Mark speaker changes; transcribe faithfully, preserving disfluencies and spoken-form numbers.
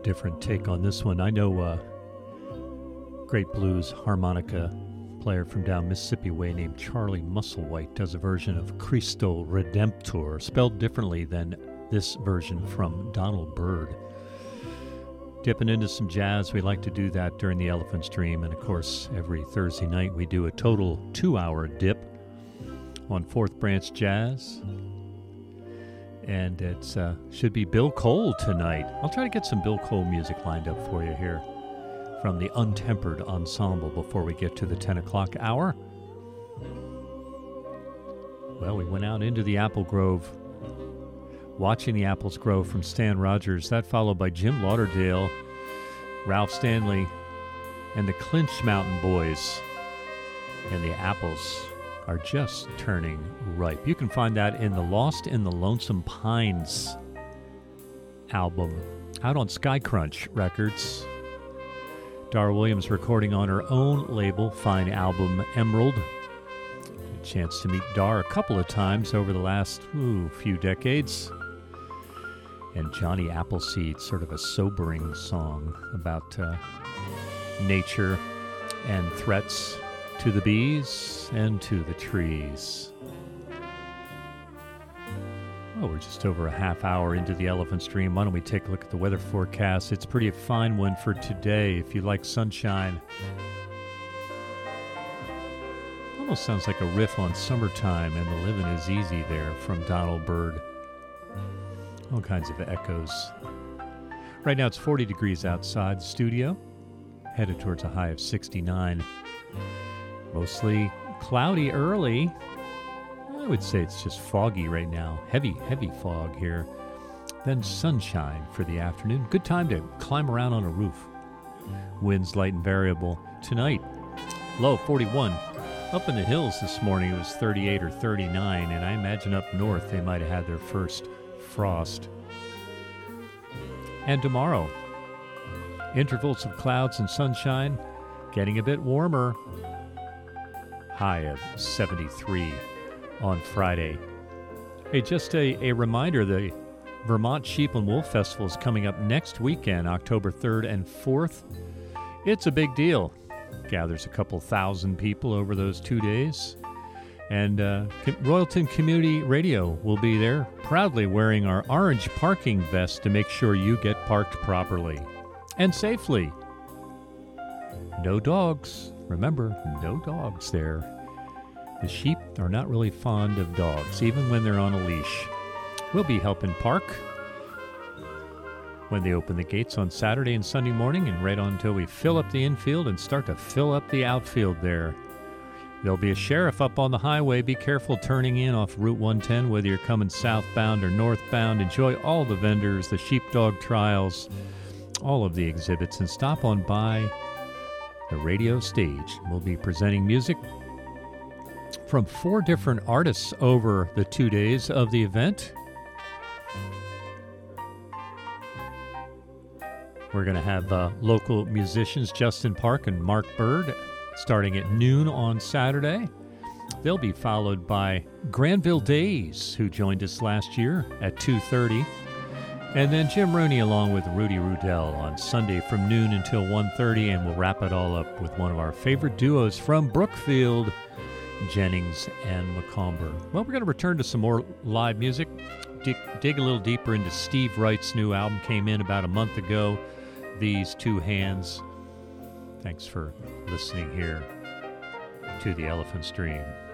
Speaker 1: different take on this one. I know uh, great blues harmonica player from down Mississippi way named Charlie Musselwhite does a version of Cristo Redemptor, spelled differently than this version from Donald Byrd. Dipping into some jazz, we like to do that during the Elephant Stream, and of course every Thursday night we do a total two-hour dip on Fourth Branch Jazz. And it uh, should be Bill Cole tonight. I'll try to get some Bill Cole music lined up for you here from the Untempered Ensemble before we get to the ten o'clock hour. Well, we went out into the apple grove, watching the apples grow from Stan Rogers. That followed by Jim Lauderdale, Ralph Stanley, and the Clinch Mountain Boys. And the apples are just turning ripe. You can find that in the Lost in the Lonesome Pines album out on Sky Crunch Records. Dar Williams recording on her own label, fine album Emerald. A chance to meet Dar a couple of times over the last ooh, few decades. And Johnny Appleseed, sort of a sobering song about uh, nature and threats to the bees and to the trees. Well, we're just over a half hour into the Elephant Stream. Why don't we take a look at the weather forecast? It's a pretty fine one for today if you like sunshine. Almost sounds like a riff on Summertime and the Livin' Is Easy there from Donald Byrd. All kinds of echoes. Right now it's forty degrees outside the studio, headed towards a high of sixty-nine. Mostly cloudy early. I would say it's just foggy right now. Heavy, heavy fog here. Then sunshine for the afternoon. Good time to climb around on a roof. Winds light and variable. Tonight, low forty-one. Up in the hills this morning it was thirty-eight or thirty-nine, and I imagine up north they might have had their first frost. And tomorrow, intervals of clouds and sunshine, getting a bit warmer. High of seventy-three on Friday. Hey, just a, a reminder, the Vermont Sheep and Wolf Festival is coming up next weekend, October third and fourth. It's a big deal. Gathers a couple thousand people over those two days. And uh, Royalton Community Radio will be there, proudly wearing our orange parking vest to make sure you get parked properly and safely. No dogs. Remember, no dogs there. The sheep are not really fond of dogs, even when they're on a leash. We'll be helping park when they open the gates on Saturday and Sunday morning, and right on until we fill up the infield and start to fill up the outfield there. There'll be a sheriff up on the highway. Be careful turning in off Route one ten, whether you're coming southbound or northbound. Enjoy all the vendors, the sheepdog trials, all of the exhibits, and stop on by the radio stage. We'll be presenting music from four different artists over the two days of the event. We're going to have uh, local musicians, Justin Park and Mark Bird, starting at noon on Saturday. They'll be followed by Granville Days, who joined us last year at two thirty. And then Jim Rooney along with Rudy Rudell on Sunday from noon until one thirty, and we'll wrap it all up with one of our favorite duos from Brookfield, Jennings and McComber. Well, we're going to return to some more live music, dig, dig a little deeper into Steve Wright's new album. Came in about a month ago, These Two Hands. Thanks for listening here to the Elephant Stream.